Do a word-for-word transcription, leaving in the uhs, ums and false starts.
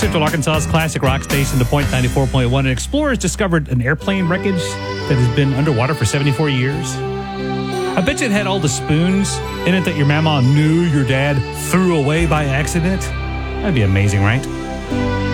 Central Arkansas's classic rock station, The Point ninety-four point one, and explorers discovered an airplane wreckage that has been underwater for seventy-four years. I bet you it had all the spoons in it that your mama knew your dad threw away by accident. That'd be amazing, right?